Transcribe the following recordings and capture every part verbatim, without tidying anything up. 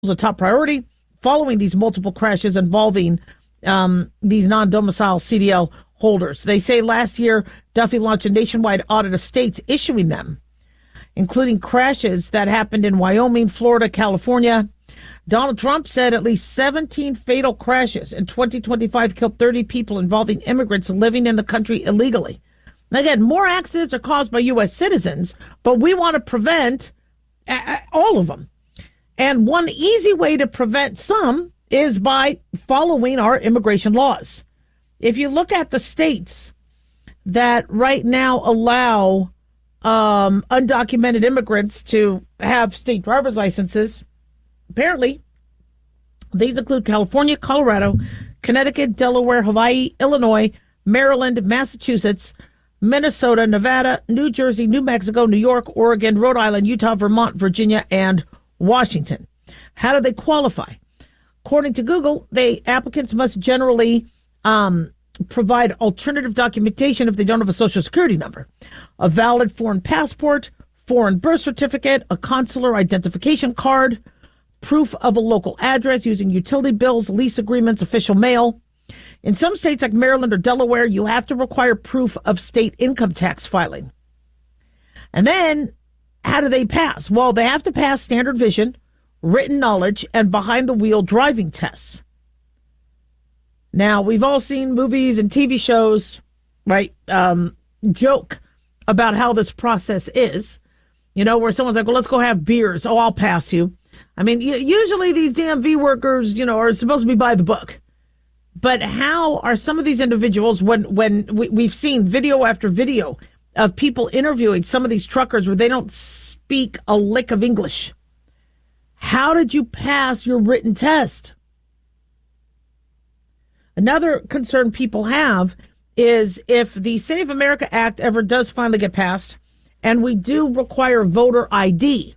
a top priority following these multiple crashes involving um, these non-domicile C D L holders. They say last year, Duffy launched a nationwide audit of states issuing them, including crashes that happened in Wyoming, Florida, California. Donald Trump said at least seventeen fatal crashes in twenty twenty-five killed thirty people involving immigrants living in the country illegally. Again, more accidents are caused by U S citizens, but we want to prevent uh, all of them. And one easy way to prevent some is by following our immigration laws. If you look at the states that right now allow um, undocumented immigrants to have state driver's licenses, apparently these include California, Colorado, Connecticut, Delaware, Hawaii, Illinois, Maryland, Massachusetts, Minnesota, Nevada, New Jersey, New Mexico, New York, Oregon, Rhode Island, Utah, Vermont, Virginia, and Washington. How do they qualify? According to Google, they applicants must generally um, provide alternative documentation if they don't have a social security number, a valid foreign passport, foreign birth certificate, a consular identification card, proof of a local address using utility bills, lease agreements, official mail. In some states like Maryland or Delaware, you have to require proof of state income tax filing. And then, how do they pass? Well, they have to pass standard vision, written knowledge, and behind-the-wheel driving tests. Now, we've all seen movies and T V shows, right, um, joke about how this process is. You know, where someone's like, well, let's go have beers. Oh, I'll pass you. I mean, usually these D M V workers, you know, are supposed to be by the book. But how are some of these individuals, when when we, we've seen video after video of people interviewing some of these truckers where they don't speak a lick of English? How did you pass your written test? Another concern people have is if the Save America Act ever does finally get passed and we do require voter I D,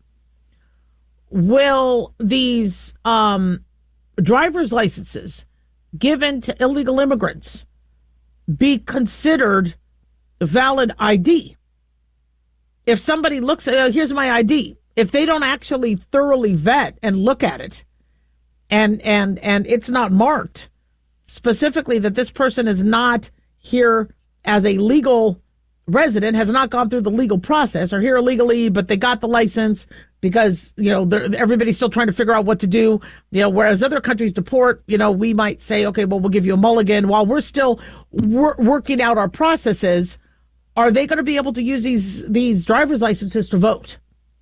will these um, driver's licenses given to illegal immigrants be considered valid I D? If somebody looks at, oh, here's my I D, if they don't actually thoroughly vet and look at it, and and and it's not marked specifically that this person is not here as a legal resident, has not gone through the legal process, or here illegally, but they got the license because, you know, everybody's still trying to figure out what to do. You know, whereas other countries deport, you know, we might say, okay, well, we'll give you a mulligan while we're still wor- working out our processes. Are they going to be able to use these these driver's licenses to vote?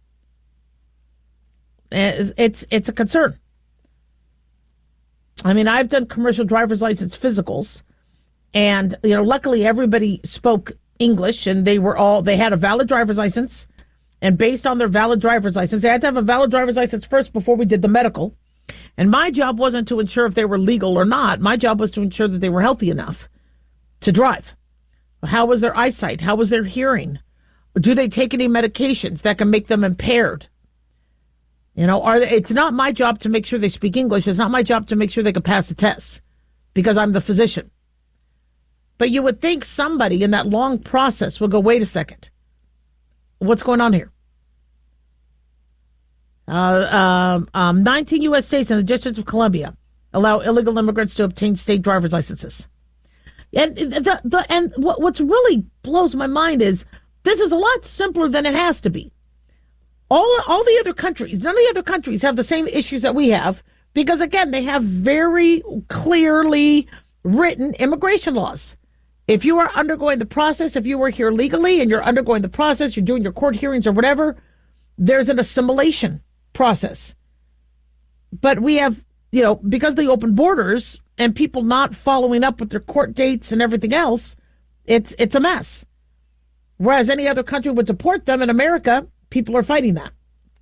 It's, it's, it's a concern. I mean, I've done commercial driver's license physicals, and, you know, luckily everybody spoke English, and they were all, they had a valid driver's license, and based on their valid driver's license, they had to have a valid driver's license first before we did the medical. And my job wasn't to ensure if they were legal or not. My job was to ensure that they were healthy enough to drive. How was their eyesight? How was their hearing? Do they take any medications that can make them impaired? You know, are they, it's not my job to make sure they speak English. It's not my job to make sure they can pass the test because I'm the physician. But you would think somebody in that long process would go, wait a second. What's going on here? Uh, um, um, nineteen U S states and the District of Columbia allow illegal immigrants to obtain state driver's licenses. And the, the and what what's really blows my mind is this is a lot simpler than it has to be. All all the other countries, none of the other countries have the same issues that we have because, again, they have very clearly written immigration laws. If you are undergoing the process, if you were here legally and you're undergoing the process, you're doing your court hearings or whatever, there's an assimilation process. But we have, you know, because they open borders and people not following up with their court dates and everything else, it's it's a mess. Whereas any other country would deport them, in America, people are fighting that.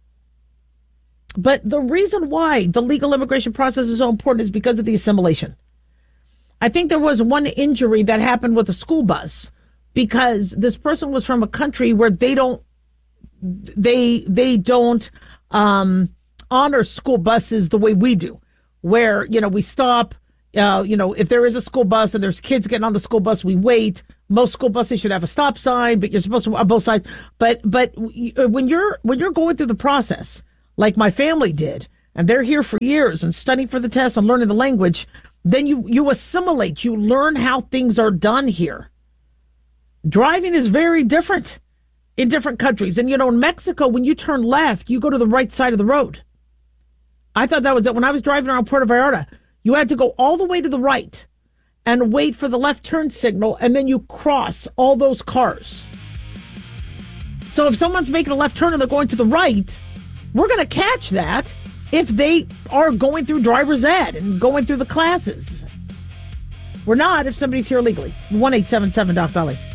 But the reason why the legal immigration process is so important is because of the assimilation. I think there was one injury that happened with a school bus because this person was from a country where they don't they they don't um, honor school buses the way we do, where, you know, we stop, uh, you know, if there is a school bus and there's kids getting on the school bus, we wait. Most school buses should have a stop sign, but you're supposed to on both sides. But but when you're when you're going through the process, like my family did, and they're here for years and studying for the test and learning the language, then you, you assimilate. You learn how things are done here. Driving is very different in different countries. And, you know, in Mexico, when you turn left, you go to the right side of the road. I thought that was it. When I was driving around Puerto Vallarta, you had to go all the way to the right and wait for the left turn signal, and then you cross all those cars. So if someone's making a left turn and they're going to the right, we're going to catch that if they are going through driver's ed and going through the classes. We're not if somebody's here illegally. one eight seven seven Doc Dolly.